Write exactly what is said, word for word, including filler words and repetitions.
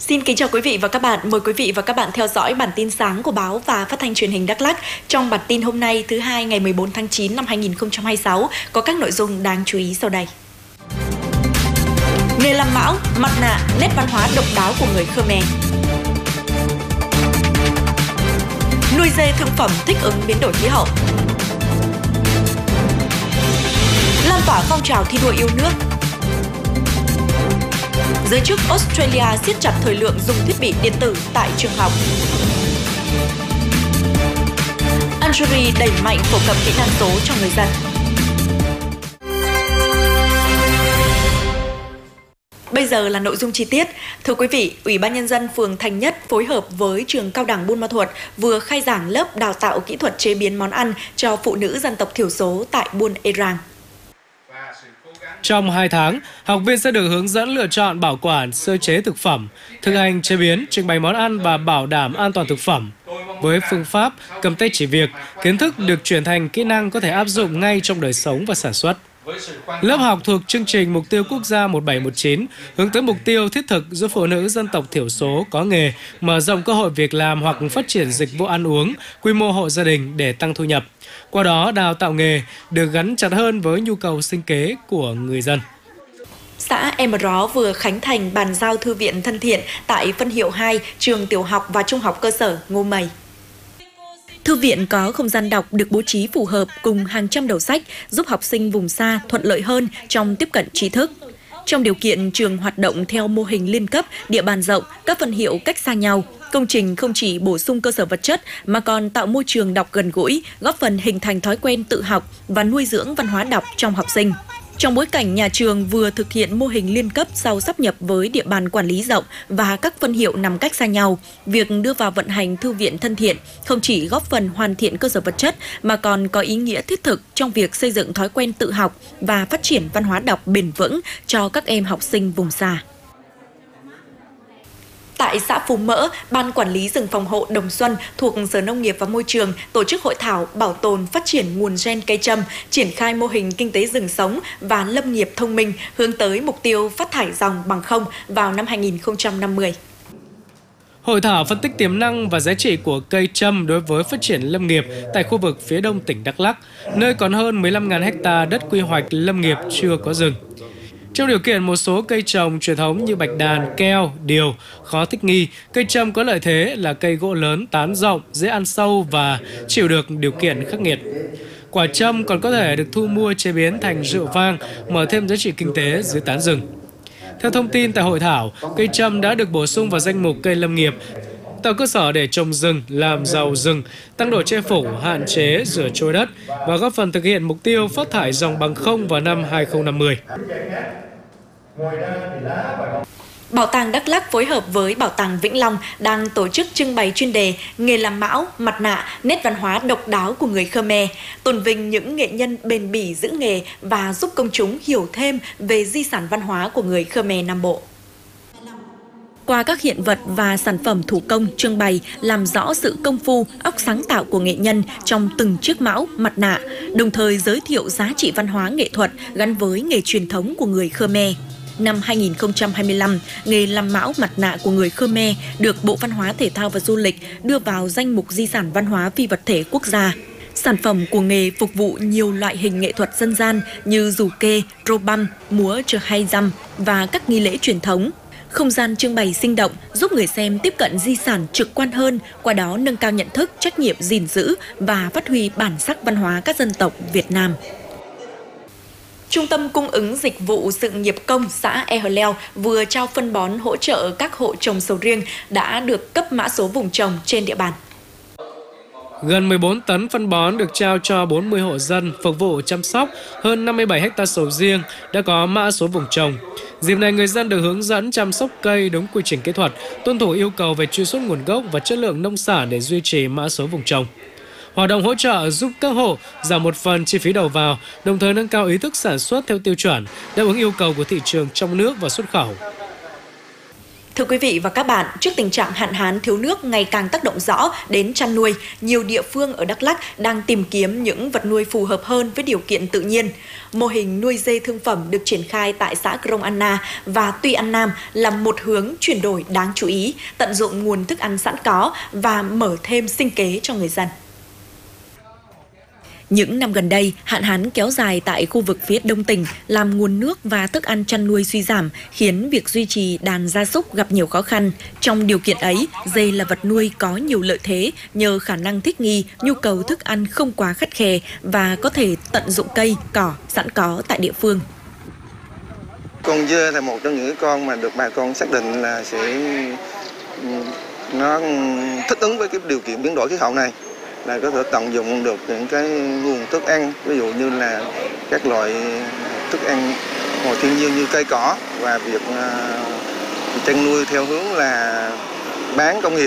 Xin kính chào quý vị và các bạn. Mời quý vị và các bạn theo dõi bản tin sáng của báo và phát thanh truyền hình Đắk Lắk. Trong bản tin hôm nay thứ hai ngày mười bốn tháng chín năm hai nghìn không trăm hai mươi sáu có các nội dung đáng chú ý sau đây. Nghề làm mão, mặt nạ, nét văn hóa độc đáo của người Khmer. Nuôi dê thương phẩm thích ứng biến đổi khí hậu. Lan tỏa phong trào thi đua yêu nước. Giới chức Australia siết chặt thời lượng dùng thiết bị điện tử tại trường học. Algeria đẩy mạnh phổ cập kỹ năng số cho người dân. Bây giờ là nội dung chi tiết. Thưa quý vị, Ủy ban Nhân dân phường Thành Nhất phối hợp với trường Cao đẳng Buôn Ma Thuột vừa khai giảng lớp đào tạo kỹ thuật chế biến món ăn cho phụ nữ dân tộc thiểu số tại Buôn Erang. Trong hai tháng, học viên sẽ được hướng dẫn lựa chọn bảo quản, sơ chế thực phẩm, thực hành chế biến, trình bày món ăn và bảo đảm an toàn thực phẩm. Với phương pháp cầm tay chỉ việc, kiến thức được chuyển thành kỹ năng có thể áp dụng ngay trong đời sống và sản xuất. Lớp học thuộc chương trình Mục tiêu Quốc gia một bảy một chín hướng tới mục tiêu thiết thực giúp phụ nữ dân tộc thiểu số có nghề, mở rộng cơ hội việc làm hoặc phát triển dịch vụ ăn uống, quy mô hộ gia đình để tăng thu nhập. Qua đó, đào tạo nghề được gắn chặt hơn với nhu cầu sinh kế của người dân. Xã Em Ró vừa khánh thành bàn giao thư viện thân thiện tại phân hiệu hai trường tiểu học và trung học cơ sở Ngô Mây. Thư viện có không gian đọc được bố trí phù hợp cùng hàng trăm đầu sách giúp học sinh vùng xa thuận lợi hơn trong tiếp cận tri thức. Trong điều kiện trường hoạt động theo mô hình liên cấp, địa bàn rộng, các phân hiệu cách xa nhau, công trình không chỉ bổ sung cơ sở vật chất mà còn tạo môi trường đọc gần gũi, góp phần hình thành thói quen tự học và nuôi dưỡng văn hóa đọc trong học sinh. Trong bối cảnh nhà trường vừa thực hiện mô hình liên cấp sau sáp nhập với địa bàn quản lý rộng và các phân hiệu nằm cách xa nhau, việc đưa vào vận hành thư viện thân thiện không chỉ góp phần hoàn thiện cơ sở vật chất mà còn có ý nghĩa thiết thực trong việc xây dựng thói quen tự học và phát triển văn hóa đọc bền vững cho các em học sinh vùng xa. Tại xã Phú Mỡ, Ban Quản lý rừng phòng hộ Đồng Xuân thuộc Sở Nông nghiệp và Môi trường tổ chức hội thảo bảo tồn phát triển nguồn gen cây trâm, triển khai mô hình kinh tế rừng sống và lâm nghiệp thông minh hướng tới mục tiêu phát thải ròng bằng không vào năm hai nghìn không trăm năm mươi. Hội thảo phân tích tiềm năng và giá trị của cây trâm đối với phát triển lâm nghiệp tại khu vực phía đông tỉnh Đắk Lắk, nơi còn hơn mười lăm nghìn ha đất quy hoạch lâm nghiệp chưa có rừng. Trong điều kiện một số cây trồng truyền thống như bạch đàn, keo, điều khó thích nghi, cây trâm có lợi thế là cây gỗ lớn, tán rộng, dễ ăn sâu và chịu được điều kiện khắc nghiệt. Quả trâm còn có thể được thu mua chế biến thành rượu vang, mở thêm giá trị kinh tế dưới tán rừng. Theo thông tin tại hội thảo, cây trâm đã được bổ sung vào danh mục cây lâm nghiệp, tạo cơ sở để trồng rừng, làm giàu rừng, tăng độ che phủ, hạn chế rửa trôi đất và góp phần thực hiện mục tiêu phát thải ròng bằng không vào năm hai nghìn không trăm năm mươi. Bảo tàng Đắk Lắk phối hợp với Bảo tàng Vĩnh Long đang tổ chức trưng bày chuyên đề nghề làm mão, mặt nạ, nét văn hóa độc đáo của người Khmer, tôn vinh những nghệ nhân bền bỉ giữ nghề và giúp công chúng hiểu thêm về di sản văn hóa của người Khmer Nam Bộ. Qua các hiện vật và sản phẩm thủ công trưng bày làm rõ sự công phu, óc sáng tạo của nghệ nhân trong từng chiếc mão, mặt nạ, đồng thời giới thiệu giá trị văn hóa nghệ thuật gắn với nghề truyền thống của người Khmer. Năm hai nghìn không trăm hai mươi lăm, nghề làm mão mặt nạ của người Khmer được Bộ Văn hóa Thể thao và Du lịch đưa vào danh mục di sản văn hóa phi vật thể quốc gia. Sản phẩm của nghề phục vụ nhiều loại hình nghệ thuật dân gian như dù kê, rô băm, múa trờ hay dăm và các nghi lễ truyền thống. Không gian trưng bày sinh động giúp người xem tiếp cận di sản trực quan hơn, qua đó nâng cao nhận thức, trách nhiệm gìn giữ và phát huy bản sắc văn hóa các dân tộc Việt Nam. Trung tâm Cung ứng Dịch vụ Sự nghiệp Công xã E Hờ Leo vừa trao phân bón hỗ trợ các hộ trồng sầu riêng đã được cấp mã số vùng trồng trên địa bàn. Gần mười bốn tấn phân bón được trao cho bốn mươi hộ dân phục vụ chăm sóc hơn năm mươi bảy ha sầu riêng đã có mã số vùng trồng. Dịp này, người dân được hướng dẫn chăm sóc cây đúng quy trình kỹ thuật, tuân thủ yêu cầu về truy xuất nguồn gốc và chất lượng nông sản để duy trì mã số vùng trồng. Hoạt động hỗ trợ giúp các hộ giảm một phần chi phí đầu vào, đồng thời nâng cao ý thức sản xuất theo tiêu chuẩn, đáp ứng yêu cầu của thị trường trong nước và xuất khẩu. Thưa quý vị và các bạn, trước tình trạng hạn hán thiếu nước ngày càng tác động rõ đến chăn nuôi, nhiều địa phương ở Đắk Lắk đang tìm kiếm những vật nuôi phù hợp hơn với điều kiện tự nhiên. Mô hình nuôi dê thương phẩm được triển khai tại xã Krông Anna và Tuy An Nam là một hướng chuyển đổi đáng chú ý, tận dụng nguồn thức ăn sẵn có và mở thêm sinh kế cho người dân. Những năm gần đây, hạn hán kéo dài tại khu vực phía đông tỉnh làm nguồn nước và thức ăn chăn nuôi suy giảm, khiến việc duy trì đàn gia súc gặp nhiều khó khăn. Trong điều kiện ấy, dê là vật nuôi có nhiều lợi thế nhờ khả năng thích nghi, nhu cầu thức ăn không quá khắt khe và có thể tận dụng cây, cỏ sẵn có tại địa phương. Con dê là một trong những con mà được bà con xác định là sẽ nó thích ứng với cái điều kiện biến đổi khí hậu này, là có thể tận dụng được những cái nguồn thức ăn, ví dụ như là các loại thức ăn ngoài thiên nhiên như cây cỏ, và việc chăn nuôi theo hướng là bán công nghiệp.